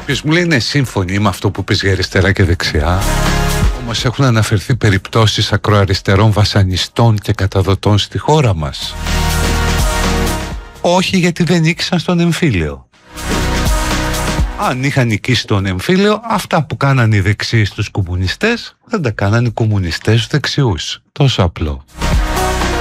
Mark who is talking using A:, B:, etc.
A: Ποιος μου λέει είναι σύμφωνοι με αυτό που πες για αριστερά και δεξιά. Όμως έχουν αναφερθεί περιπτώσεις ακροαριστερών βασανιστών και καταδοτών στη χώρα μας. Όχι, γιατί δεν νίκησαν στον εμφύλιο. Αν είχαν νικήσει τον εμφύλιο, αυτά που κάνανε οι δεξιοί στους κομμουνιστές δεν τα κάνανε οι κομμουνιστές στους δεξιούς. Τόσο απλό.